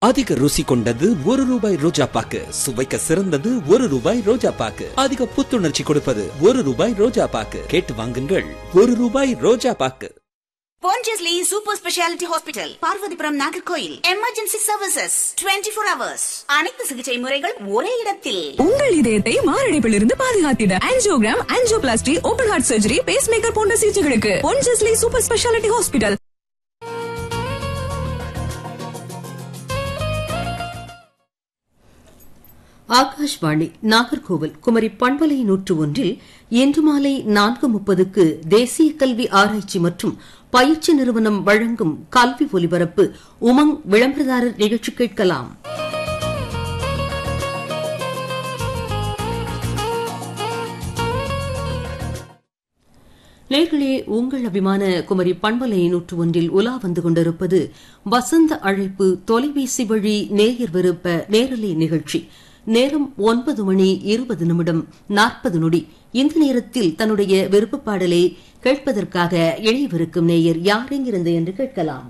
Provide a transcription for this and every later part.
அதிக ருசி கொண்டது ₹1 ரோஜா பாக்கு, சுவைக்க சிறந்தது ₹1 ரோஜா பாக்கு, அதிக புத்துணர்ச்சி கொடுப்பது ₹1 ரோஜா பாக்கு. கேட்டு வாங்குங்கள், ₹1 ரோஜா பாக்கு. Pondicherry Super Speciality Hospital, Parvathipuram, Nagercoil. Emergency services 24 hours. அனைத்து சிகிச்சை முறைகள் ஒரே இடத்தில். உங்கள் இதயத்தை மாரடைப்பிலிருந்து பாதுகாத்திட angiogram, angioplasty, open heart surgery, base maker போன்ற சிகிச்சைகளுக்கு Pondicherry Super Speciality Hospital. Akashvani Nagercoil Kumari பண்பலை 101 இன்று மாலை 4:30க்கு தேசிய கல்வி ஆராய்ச்சி மற்றும் பயிற்சி நிறுவனம் வழங்கும் கல்வி ஒலிபரப்பு உமங் விளம்பரதாரர் நிகழ்ச்சி கேட்கலாம். நேர்களே, உங்கள் அபிமான குமரி பண்பலை 101 உலா வந்து கொண்டிருப்பது வசந்த அழைப்பு தொலைபேசி வழி நேயர் விருப்ப நேரலை நிகழ்ச்சி. நேரம் 9:20:40. இந்த நேரத்தில் தன்னுடைய விருப்ப பாடலை கேட்பதற்காக இணையவிருக்கும் நேயர் யாரெங்கிருந்து என்று கேட்கலாம்.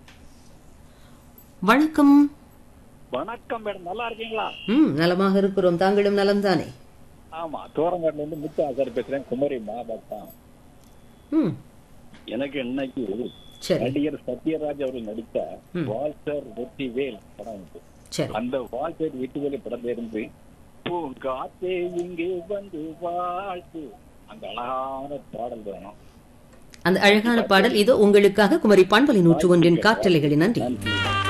வணக்கம். வணக்கம் மேடம், நல்லா இருக்கீங்களா? நலமாக இருக்கிறோம். தாங்களும் நலம்தானே? ஆமா, தோரங்காட்டுல இருந்து முத்து ஆசாரி பேசுறேன், குமரி மாவட்டம். எனக்கு இன்னைக்கு நடிகர் சத்யராஜ் அவர்கள் நடித்த வால்டர் வெற்றிவேல் படம் உண்டு. அந்த வால்டர் வெற்றிவேல் படத்துல இருந்து பூங்காத்தே இங்கே வந்து வாழ்த்து, அந்த அழகான பாடல் வேணும். அந்த அழகான பாடல் இதோ உங்களுக்காக குமரி பண்பலை 101 காற்றலைகளின் நன்றி.